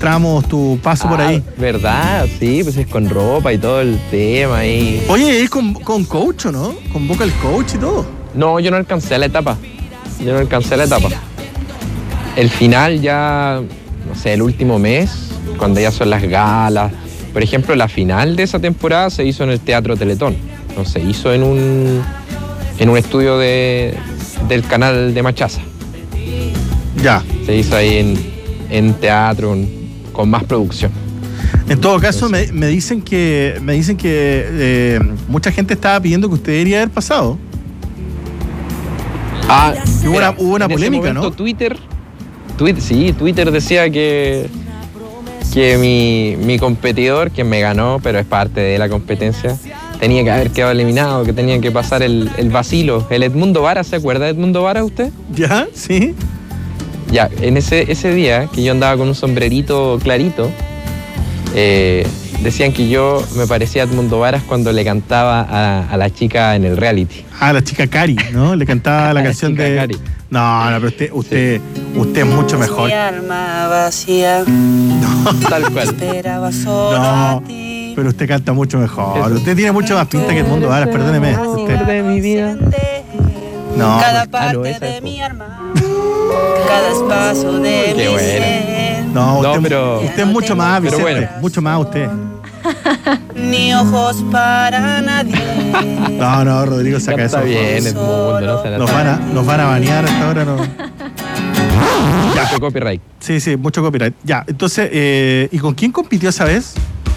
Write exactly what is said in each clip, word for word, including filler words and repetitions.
mostramos tu paso ah, por ahí. ¿Verdad? Sí, pues es con ropa y todo el tema. Y... Oye, es con, con coach, ¿o no? Con vocal coach y todo. No, yo no alcancé la etapa. Yo no alcancé la etapa. El final ya, no sé, el último mes, cuando ya son las galas. Por ejemplo, la final de esa temporada se hizo en el Teatro Teletón. No se hizo en un, en un estudio de, del canal de Machaza. Ya. Se hizo ahí en, en teatro, en, con más producción. En todo caso, me, me dicen que me dicen que eh, mucha gente estaba pidiendo que usted debería haber pasado. Ah, hubo una, hubo una polémica, momento, ¿no? Twitter, Twitter, sí, Twitter decía que, que mi, mi competidor, quien me ganó, pero es parte de la competencia, tenía que haber quedado eliminado, que tenía que pasar el, el vacilo. El Edmundo Vara, ¿se acuerda de Edmundo Vara usted? Ya, sí. Ya, en ese, ese día que yo andaba con un sombrerito clarito, eh, decían que yo me parecía a Edmundo Varas cuando le cantaba a, a la chica en el reality. Ah, la chica Cari, ¿no? Le cantaba la, la canción de... Cari. No, no, pero usted, usted, sí. usted es mucho mejor. Mi alma vacía. No, tal cual. Esperaba solo no, a ti. pero usted canta mucho mejor. Eso. Usted tiene mucho más pinta que Edmundo Varas, perdóneme. Usted. De mi vida. No, cada parte ah, no, de mi alma, cada espacio de Qué mi bueno. ser. No, usted, no, pero, usted es mucho más, Vicente, bueno. mucho más usted. Ni ojos para nadie. No, no, Rodrigo, saca está eso. Bien, Edmundo, no se nos, van a, nos van a banear hasta ahora, ¿no? Ya. Mucho copyright. Sí, sí, mucho copyright. Ya, entonces, eh, ¿y con quién compitió esa vez?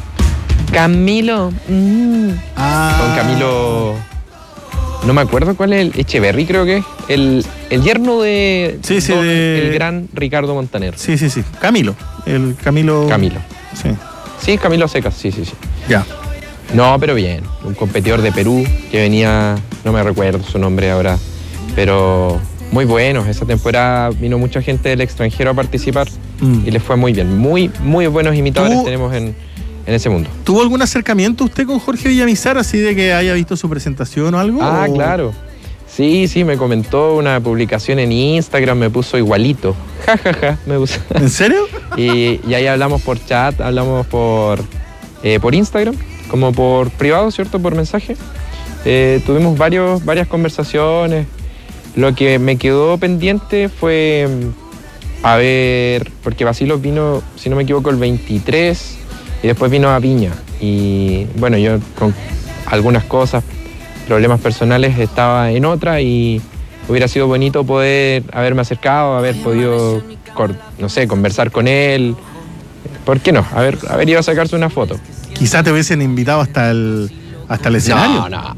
Camilo. Mm. Ah. Con Camilo... No me acuerdo cuál es el Echeverry, creo que es. El, el yerno de, sí, sí, don, de... el gran Ricardo Montaner. Sí, sí, sí. Camilo. El Camilo. Camilo. Sí. Sí, Camilo Secas, sí, sí, sí. Ya. No, pero bien. Un competidor de Perú que venía, no me recuerdo su nombre ahora, pero muy buenos. Esa temporada vino mucha gente del extranjero a participar mm. y les fue muy bien. Muy, muy buenos imitadores ¿Tú? tenemos en, en ese mundo. ¿Tuvo algún acercamiento usted con Jorge Villamizar, así de que haya visto su presentación o algo? Ah, o... claro. Sí, sí, me comentó una publicación en Instagram, me puso igualito. Ja, ja, ja, me puso. ¿En serio? Y, y ahí hablamos por chat, hablamos por, eh, por Instagram, como por privado, ¿cierto? Por mensaje. Eh, tuvimos varios, varias conversaciones. Lo que me quedó pendiente fue, a ver, porque Basilos vino, si no me equivoco, el veintitrés y después vino a Viña. Y bueno, yo con algunas cosas, problemas personales, estaba en otra y hubiera sido bonito poder haberme acercado, haber podido, no sé, conversar con él. ¿Por qué no? Haber, haber ido a sacarse una foto. Quizás te hubiesen invitado hasta el, hasta el escenario. No, no.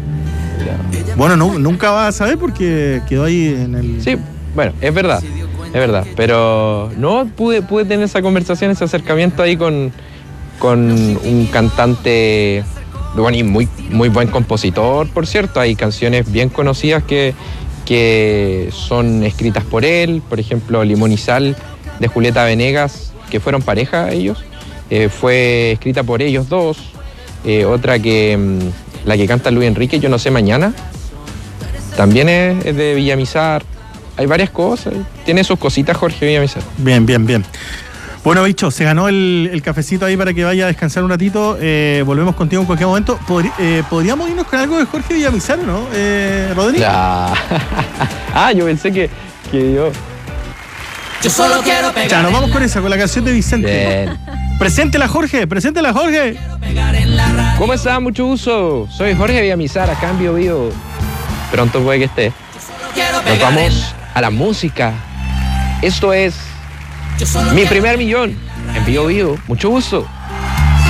Bueno, no, nunca vas a saber porque quedó ahí en el... Sí, bueno, es verdad, es verdad. Pero no pude, pude tener esa conversación, ese acercamiento ahí con, con un cantante... Bueno, y muy, muy buen compositor, por cierto. Hay canciones bien conocidas que, que son escritas por él. Por ejemplo, Limón y Sal, de Julieta Venegas, que fueron pareja ellos. Eh, fue escrita por ellos dos. Eh, otra que, la que canta Luis Enrique, Yo no sé mañana, también es, es de Villamizar. Hay varias cosas. Tiene sus cositas Jorge Villamizar. Bien, bien, bien. Bueno, bicho, se ganó el, el cafecito ahí para que vaya a descansar un ratito. Eh, volvemos contigo en cualquier momento. Podrí, eh, ¿Podríamos irnos con algo de Jorge Villamizar, no? Eh, ¿Rodrigo? Ya. Ah, yo pensé que, que yo... Yo solo quiero pegar. Ya, nos vamos con esa, con la canción de Vicente. Bien. Preséntela, Jorge, preséntela, Jorge. ¿Cómo está? Mucho gusto. Soy Jorge Villamizar, acá en Bio Bio. Pronto puede que esté. Nos vamos a la música. Esto es... Mi primer millón en Bio Bio. Mucho gusto.